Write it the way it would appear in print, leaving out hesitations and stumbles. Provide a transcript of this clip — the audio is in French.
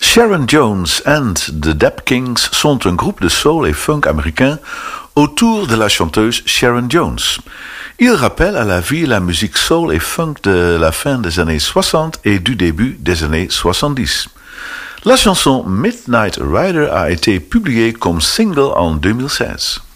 Sharon Jones and the Dap Kings sont un groupe de soul et funk américain autour de la chanteuse Sharon Jones. Ils rappellent à la vie la musique soul et funk de la fin des années 60 et du début des années 70. La chanson Midnight Rider a été publiée comme single en 2016.